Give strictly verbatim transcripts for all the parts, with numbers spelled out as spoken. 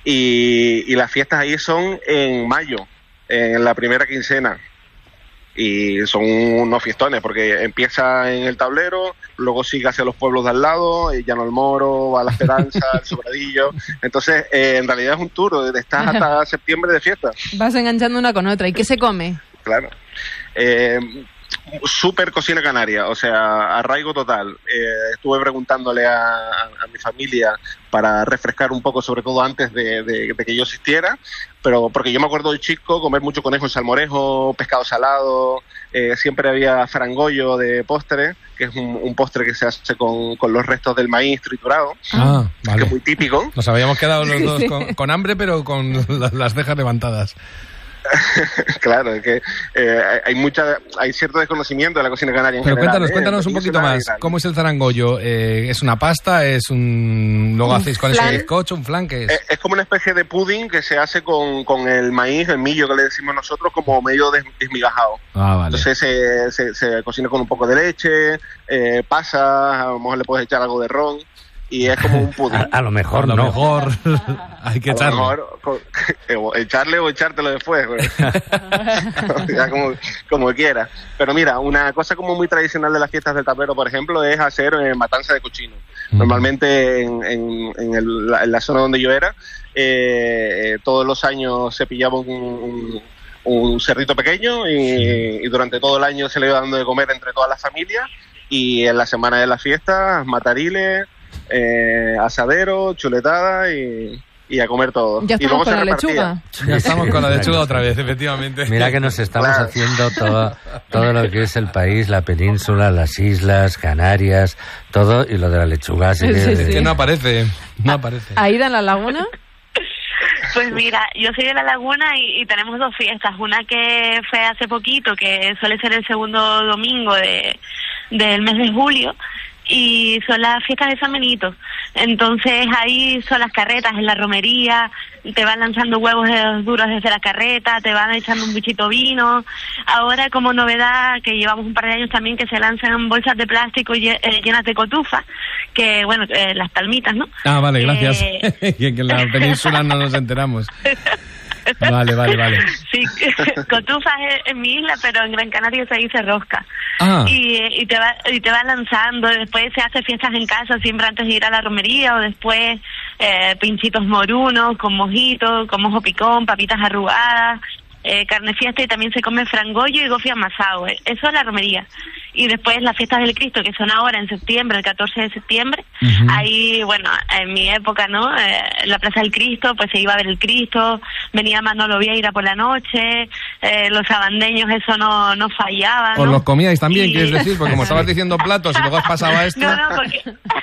y, y las fiestas ahí son en mayo, en la primera quincena. Y son unos fiestones, porque empieza en el Tablero, luego sigue hacia los pueblos de al lado, Llano el Moro, va a La Esperanza, el Sobradillo. Entonces, eh, en realidad es un tour, estás hasta septiembre de fiesta. Vas enganchando una con otra. ¿Y qué se come? Claro. Eh, súper cocina canaria, o sea, arraigo total. Eh, estuve preguntándole a, a mi familia para refrescar un poco, sobre todo antes de, de, de que yo existiera, pero porque yo me acuerdo de chico comer mucho conejo en salmorejo, pescado salado, eh, siempre había frangollo de postre, que es un, un postre que se hace con, con los restos del maíz triturado, ah, vale. que es muy típico. Nos habíamos quedado los dos con, con hambre, pero con las cejas levantadas. Claro, es que eh, hay mucha, hay cierto desconocimiento de la cocina canaria en Pero general. cuéntanos, ¿eh? cuéntanos un poquito más. ¿Cómo es el zarangollo? Eh, ¿Es una pasta? ¿Es un... luego un hacéis con flan? Ese bizcocho? ¿Un flan? ¿Qué es? es? Es como una especie de pudding que se hace con, con el maíz, el millo que le decimos nosotros, como medio des, desmigajado. Ah, vale. Entonces se, se, se cocina con un poco de leche, eh, pasas, a lo mejor le puedes echar algo de ron. Y es como un pudding. A, a lo mejor a lo no. mejor hay que echarle. A lo mejor, con, echarle o echártelo después. Ya como, como quieras. Pero mira, una cosa como muy tradicional de las fiestas del Tablero, por ejemplo, es hacer eh, matanza de cochino. Mm. Normalmente en, en, en, el, la, en la zona donde yo era, eh, todos los años se pillaba un, un, un cerdito pequeño y, y durante todo el año se le iba dando de comer entre todas las familias. Y en la semana de las fiestas, matariles, Eh, asadero, chuletada y, y a comer todo. Ya estamos y luego con se la repartía. lechuga. Ya estamos con la lechuga otra vez, efectivamente. Mira que nos estamos claro. haciendo todo, todo lo que es el país, la península, las islas, Canarias, todo, y lo de la lechuga. Así que, sí, sí. que no aparece, no aparece. ¿Aida en la laguna? Pues mira, yo soy de La Laguna y, y tenemos dos fiestas. Una que fue hace poquito, que suele ser el segundo domingo de, del mes de julio, y son las fiestas de San Benito. Entonces ahí son las carretas en la romería, te van lanzando huevos duros desde la carreta, te van echando un bichito vino. Ahora, como novedad, que llevamos un par de años también, que se lanzan bolsas de plástico llenas de cotufa, que bueno, eh, las palmitas, ¿no? Ah, vale, gracias. Eh... que en la península no nos enteramos. Vale, vale, vale. Sí, cotufas en mi isla, pero en Gran Canaria se dice rosca. Ah. Y, y te va y te va lanzando, después se hace fiestas en casa siempre antes de ir a la romería, o después eh, pinchitos morunos con mojito, con mojo picón, papitas arrugadas, eh, carne fiesta, y también se come frangollo y gofio amasado. Eh. Eso es la romería. Y después las fiestas del Cristo, que son ahora en septiembre, el catorce de septiembre. Uh-huh. Ahí, bueno, en mi época, ¿no? Eh, en la Plaza del Cristo, pues se iba a ver el Cristo, venía Manolo Vieira por la noche, eh, los sabandeños, eso no, no fallaba, ¿no? ¿Os los comíais también, y... quieres decir? Porque como estabas diciendo platos y luego pasaba esto... No, no, porque,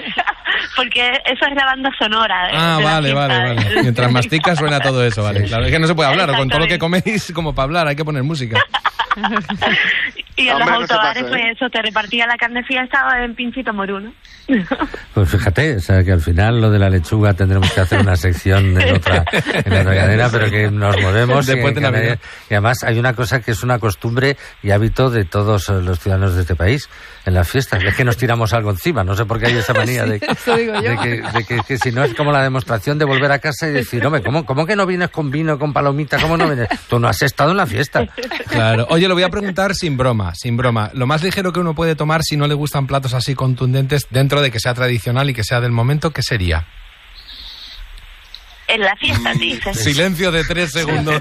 porque eso es la banda sonora. De, ah, de vale, vale, vale. Mientras masticas suena todo eso, vale. Claro, es que no se puede hablar, con todo lo que coméis, como para hablar, hay que poner música. Y en los autobares, pues eso, te repartía la carne fiesta en pinchito moruno. Pues fíjate, o sea, que al final lo de la lechuga tendremos que hacer una sección en otra, en otra cadena, pero que nos movemos. Después y, de Canarias, y además hay una cosa que es una costumbre y hábito de todos los ciudadanos de este país en las fiestas. Es que nos tiramos algo encima, no sé por qué hay esa manía de, sí, de, que, de que, que si no es como la demostración de volver a casa y decir, hombre, ¿cómo, ¿cómo que no vienes con vino, con palomita? ¿Cómo no vienes? Tú no has estado en la fiesta. Claro. Oye, lo voy a preguntar sin broma, sin broma. Lo más ligero que uno puede tomar si no le gustan platos así contundentes, dentro de que sea tradicional y que sea del momento, ¿qué sería? En la fiesta, dices. Silencio de tres segundos.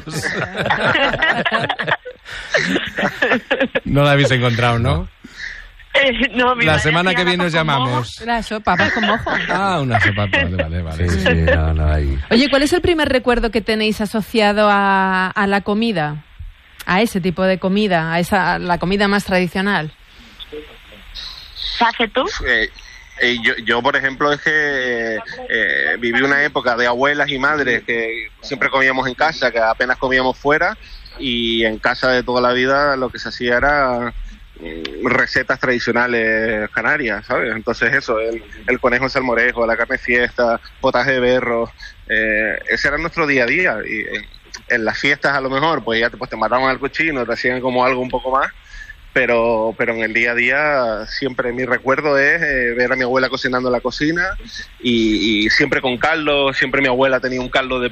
No la habéis encontrado, ¿no? Eh, no, la semana que viene os llamamos. La sopa, papas con mojo. Ah, una sopa, vale, vale, vale. Sí, sí, no, no hay. Oye, ¿cuál es el primer recuerdo que tenéis asociado a, a la comida? A ese tipo de comida, a esa, a la comida más tradicional. ¿Hace tú? Eh, eh, yo, yo, por ejemplo, es que eh, viví una época de abuelas y madres que siempre comíamos en casa, que apenas comíamos fuera, y en casa de toda la vida lo que se hacía era recetas tradicionales canarias, ¿sabes? Entonces eso, el, el conejo en salmorejo, la carne fiesta, potaje de berro, eh, ese era nuestro día a día. Y en, en las fiestas a lo mejor pues ya te, pues te mataban al cochino, te hacían como algo un poco más, pero pero en el día a día siempre mi recuerdo es eh, ver a mi abuela cocinando en la cocina y, y siempre con caldo, siempre mi abuela tenía un caldo de